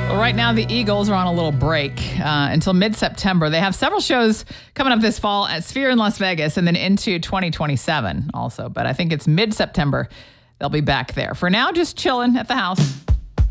Well, right now, the Eagles are on a little break until mid-September. They have several shows coming up this fall at Sphere in Las Vegas and then into 2027 also. But I think it's mid-September they'll be back there. For now, just chilling at the house.